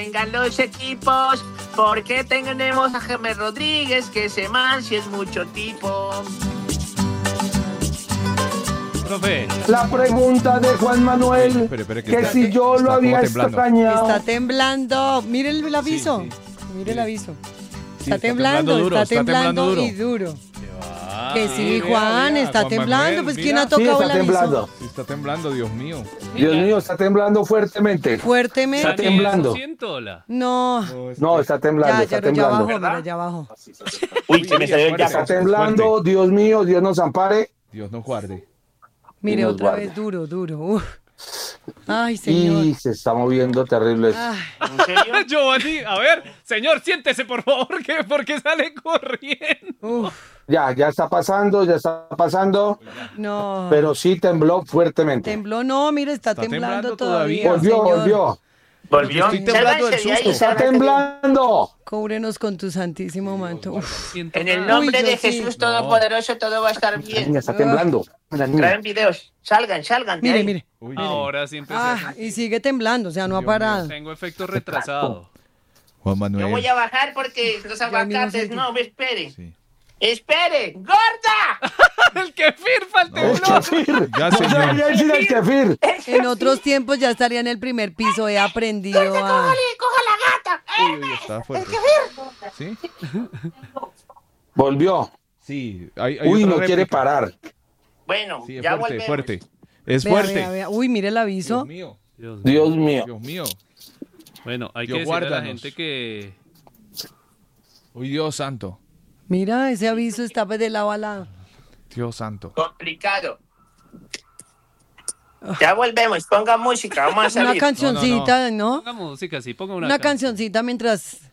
Vengan los equipos, porque tenemos a James Rodríguez, que ese man sí es mucho tipo. Profe. La pregunta de Juan Manuel, Espere, que si yo lo había extrañado. Está temblando. Mire el aviso. Sí. Mire el aviso. Sí, Está temblando duro. y duro. Ah, Que sí, vea, Juan, vea, está Juan temblando. Manuel, Pues mira. ¿quién ha Sí, tocado está el aviso? temblando. Sí, está temblando, Dios mío. Dios mío, está temblando fuertemente. Fuertemente. Está temblando. No. No, está temblando, está Ya temblando. abajo, mira, ya abajo. Uy, se me salió el Está yaco. temblando, Dios mío, Dios nos ampare. Dios nos guarde. Mire, nos otra guarde. vez duro. Uf. Ay, señor. Y se está moviendo terrible eso. Ay, ¿En serio? Giovanni, a ver, señor, siéntese, por favor, porque sale corriendo. uf. Ya está pasando, No. pero sí tembló fuertemente. Tembló, no, mire, está temblando todavía. Volvió. ¿Volvió? Estoy temblando del Sálganse de ahí, susto. Está sálganse de ahí. temblando. Cúbrenos con tu santísimo manto. Uf. En el nombre Uy, de yo sí. Jesús Todopoderoso, todo va a estar La bien. niña está temblando. La niña. Traen videos. Salgan de Mire, ahí. mire. Uy, ahora siempre Y sigue temblando, o sea, no ha parado. Tengo efecto retrasado. Juan Yo voy a bajar porque los aguacates, sé. no, espere. Sí. ¡Espere! ¡Gorda! El kefir, falta El kefir. Ya, No señor. sabía decir el kefir. En otros tiempos ya estaría en el primer piso, he aprendido a... ¡Coja la gata! Uy, está fuerte. ¿Sí? Volvió. Sí. Hay Uy, otra no quiere réplica. parar. Bueno, Sí, es ya fuerte, volvemos. fuerte. Es Vea, fuerte. vea. Uy, mire el aviso. Dios mío. Dios mío. Dios mío. Bueno, hay Dios, que decirle a la guárdanos. gente que Uy, Dios santo. Mira, ese aviso está pues de lado a lado. Dios santo. Complicado. Ya volvemos, ponga música, vamos a Una salir. cancioncita, ¿no? ponga música, sí, ponga una Una canción. cancioncita mientras